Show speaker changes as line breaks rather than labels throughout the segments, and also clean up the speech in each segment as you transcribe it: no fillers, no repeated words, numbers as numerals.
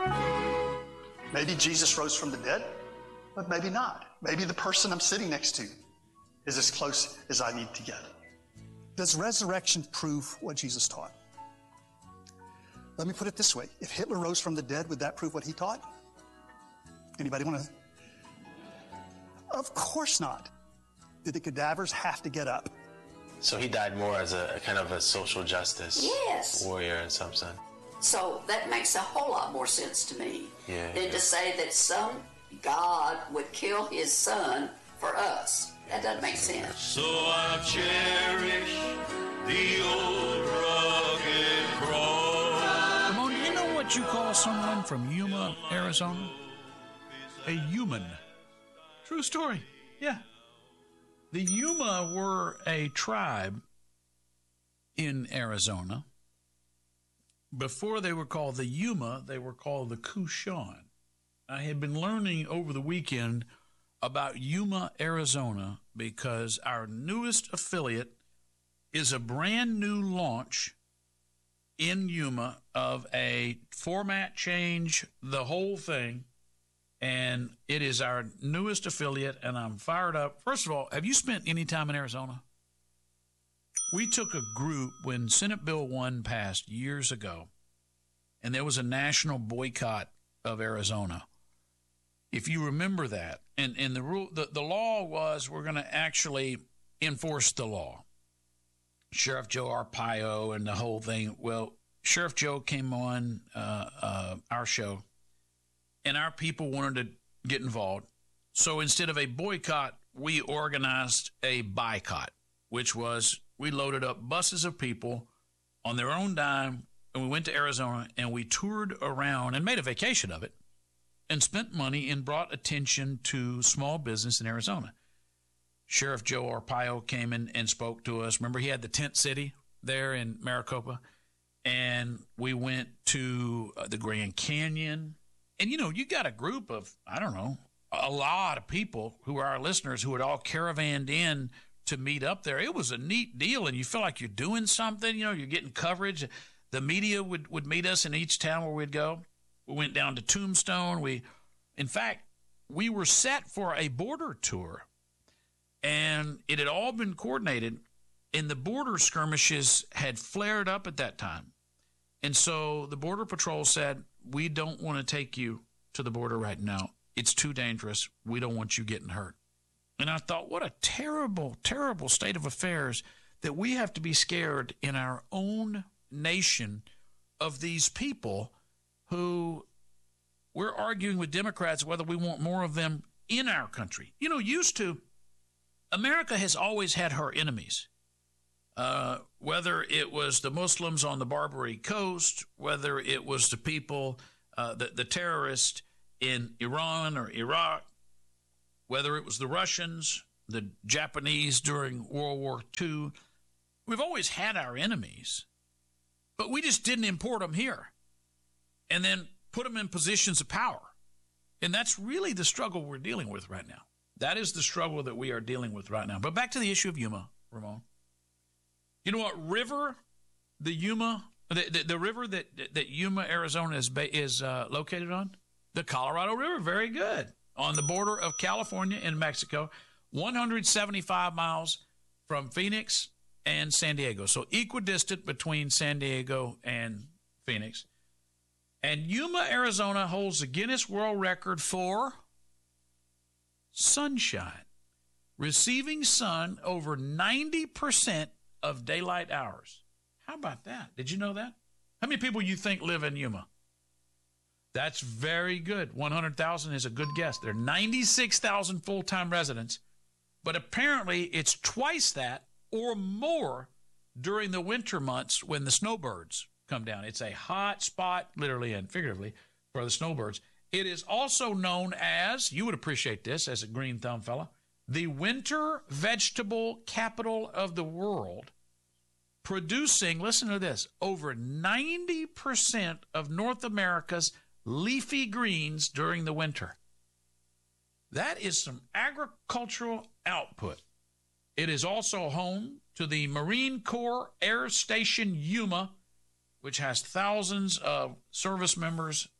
Maybe Jesus rose from the dead, but maybe not. Maybe the person I'm sitting next to is as close as I need to get. Does resurrection prove what Jesus taught? Let me put it this way. If Hitler rose from the dead, would that prove what he taught? Anybody want to? Of course not. Did the cadavers have to get up?
So he died more as a kind of a social justice warrior in some sense.
So that makes a whole lot more sense to me than to say that some God would kill his son for us. That doesn't make sense.
So I cherish the old rugged cross.
Ramon, do you know what you call someone from Yuma, Arizona? A human. True story. Yeah. The Yuma were a tribe in Arizona. Before they were called the Yuma, they were called the Kushan. I had been learning over the weekend about Yuma, Arizona, because our newest affiliate is a brand new launch in Yuma of a format change, the whole thing. And it is our newest affiliate, and I'm fired up. First of all, have you spent any time in Arizona? We took a group when Senate Bill 1 passed years ago, and there was a national boycott of Arizona. If you remember that, and the rule, the law was we're going to actually enforce the law. Sheriff Joe Arpaio and the whole thing. Well, Sheriff Joe came on our show, and our people wanted to get involved. So instead of a boycott, we organized a boycott, which was we loaded up buses of people on their own dime, and we went to Arizona, and we toured around and made a vacation of it and spent money and brought attention to small business in Arizona. Sheriff Joe Arpaio came in and spoke to us. Remember, he had the tent city there in Maricopa, and we went to the Grand Canyon. And, you know, you got a group of, I don't know, a lot of people who are our listeners who had all caravanned in to meet up there. It was a neat deal, and you feel like you're doing something. You know, you're getting coverage. The media would meet us in each town where we'd go. We went down to Tombstone. In fact, we were set for a border tour, and it had all been coordinated, and the border skirmishes had flared up at that time. And so the Border Patrol said, we don't want to take you to the border right now. It's too dangerous. We don't want you getting hurt. And I thought, what a terrible, terrible state of affairs that we have to be scared in our own nation of these people who we're arguing with Democrats whether we want more of them in our country. You know, America has always had her enemies. Whether it was the Muslims on the Barbary Coast, whether it was the people, the terrorists in Iran or Iraq, whether it was the Russians, the Japanese during World War II, we've always had our enemies, but we just didn't import them here and then put them in positions of power. And that's really the struggle we're dealing with right now. That is the struggle that we are dealing with right now. But back to the issue of Yuma, Ramon. You know what river the Yuma, the river that Yuma, Arizona is located on? The Colorado River. Very good. On the border of California and Mexico, 175 miles from Phoenix and San Diego. So equidistant between San Diego and Phoenix. And Yuma, Arizona holds the Guinness World Record for sunshine, receiving sun over 90% of daylight hours. How about that? Did you know that? How many people you think live in Yuma? That's very good. 100,000 is a good guess. There are 96,000 full-time residents, but apparently it's twice that or more during the winter months when the snowbirds come down. It's a hot spot, literally and figuratively, for the snowbirds. It is also known as, you would appreciate this as a green thumb fella, the winter vegetable capital of the world, producing, listen to this, over 90% of North America's leafy greens during the winter. That is some agricultural output. It is also home to the Marine Corps Air Station Yuma, which has thousands of service members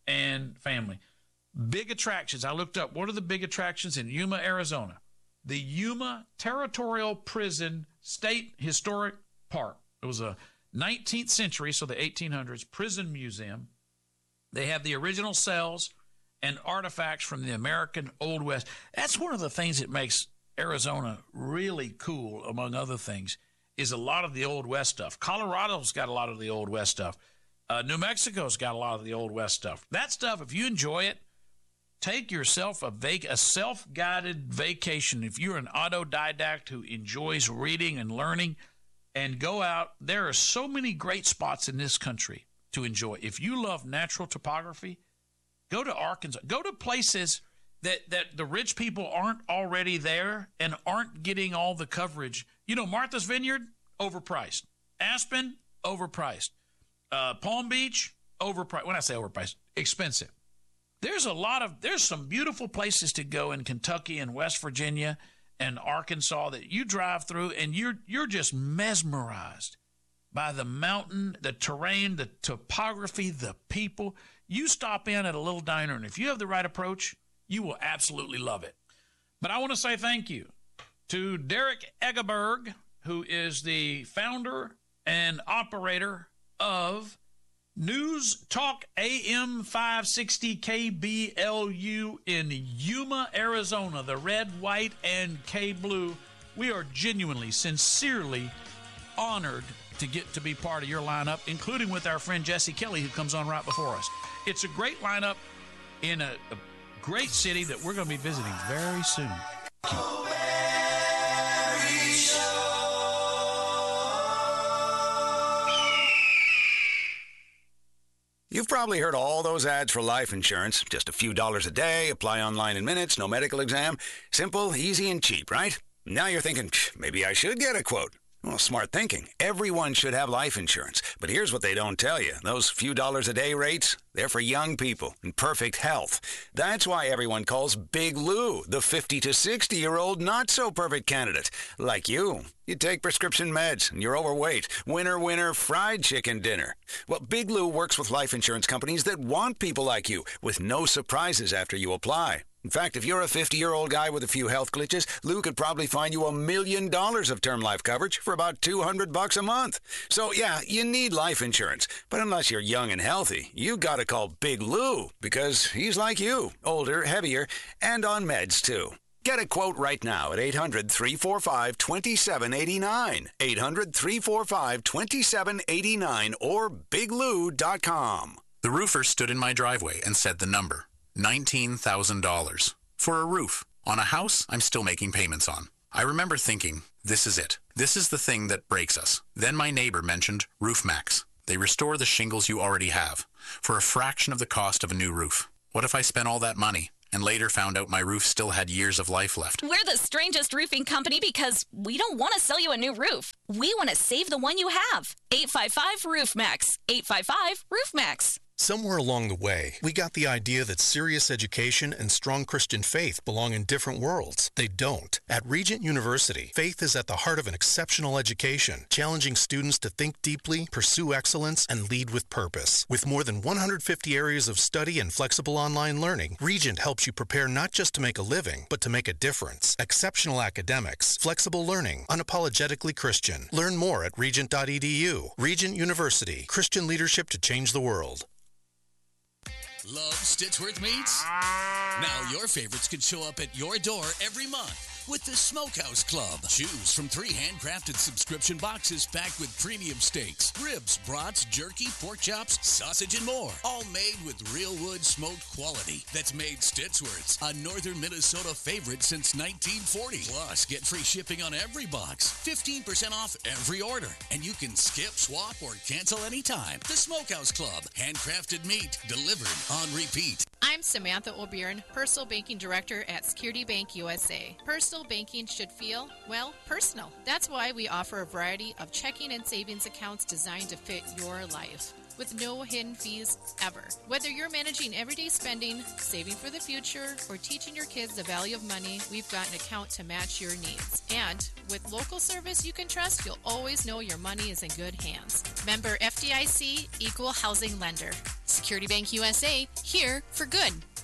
and family. Big attractions. I looked up what are the big attractions in Yuma, Arizona. The Yuma Territorial Prison State Historic Park. It was a 19th century, so the 1800s, prison museum. They have the original cells and artifacts from the American Old West. That's one of the things that makes Arizona really cool, among other things, is a lot of the Old West stuff. Colorado's got a lot of the Old West stuff. New Mexico's got a lot of the Old West stuff. That stuff, if you enjoy it, take yourself a self-guided vacation. If you're an autodidact who enjoys reading and learning, and go out. There are so many great spots in this country to enjoy. If you love natural topography, go to Arkansas. Go to places that the rich people aren't already there and aren't getting all the coverage. You know, Martha's Vineyard, overpriced. Aspen, overpriced. Palm Beach, overpriced. When I say overpriced, expensive. There's some beautiful places to go in Kentucky and West Virginia and Arkansas that you drive through and you're just mesmerized by the mountain, the terrain, the topography, the people. You stop in at a little diner, and if you have the right approach, you will absolutely love it. But I want to say thank you to Derek Egeberg, who is the founder and operator of News Talk AM 560 KBLU in Yuma, Arizona, the red, white, and K-blue. We are genuinely, sincerely honored to get to be part of your lineup, including with our friend Jesse Kelly, who comes on right before us. It's a great lineup in a great city that we're going to be visiting very soon.
You've probably heard all those ads for life insurance. Just a few dollars a day, apply online in minutes, no medical exam. Simple, easy, and cheap, right? Now you're thinking, maybe I should get a quote. Well, smart thinking. Everyone should have life insurance. But here's what they don't tell you. Those few dollars a day rates, they're for young people in perfect health. That's why everyone calls Big Lou the 50 to 60-year-old not-so-perfect candidate. Like you. You take prescription meds and you're overweight. Winner, fried chicken dinner. Well, Big Lou works with life insurance companies that want people like you with no surprises after you apply. In fact, if you're a 50-year-old guy with a few health glitches, Lou could probably find you $1 million of term life coverage for about $200 a month. So, yeah, you need life insurance. But unless you're young and healthy, you gotta call Big Lou because he's like you, older, heavier, and on meds, too. Get a quote right now at 800-345-2789. 800-345-2789 or biglou.com.
The roofer stood in my driveway and said the number. $19,000 for a roof on a house I'm still making payments on. I remember thinking, this is it. This is the thing that breaks us. Then my neighbor mentioned RoofMax. They restore the shingles you already have for a fraction of the cost of a new roof. What if I spent all that money and later found out my roof still had years of life left?
We're the strangest roofing company because we don't want to sell you a new roof. We want to save the one you have. 855-ROOFMAX. 855-ROOFMAX.
Somewhere along the way, we got the idea that serious education and strong Christian faith belong in different worlds. They don't. At Regent University, faith is at the heart of an exceptional education, challenging students to think deeply, pursue excellence, and lead with purpose. With more than 150 areas of study and flexible online learning, Regent helps you prepare not just to make a living, but to make a difference. Exceptional academics, flexible learning, unapologetically Christian. Learn more at regent.edu. Regent University, Christian leadership to change the world.
Love Stitchworth Meats? Now your favorites can show up at your door every month with the Smokehouse Club. Choose from 3 handcrafted subscription boxes packed with premium steaks, ribs, brats, jerky, pork chops, sausage, and more. All made with real wood smoked quality that's made Stitchworth's a northern Minnesota favorite since 1940. Plus, get free shipping on every box, 15% off every order, and you can skip, swap, or cancel anytime. The Smokehouse Club. Handcrafted meat delivered on repeat.
I'm Samantha O'Byrne, Personal Banking Director at Security Bank USA. Personal banking should feel, well, personal. That's why we offer a variety of checking and savings accounts designed to fit your life, with no hidden fees ever. Whether you're managing everyday spending, saving for the future, or teaching your kids the value of money, we've got an account to match your needs. And with local service you can trust, you'll always know your money is in good hands. Member FDIC, Equal Housing Lender. Security Bank USA, here for good.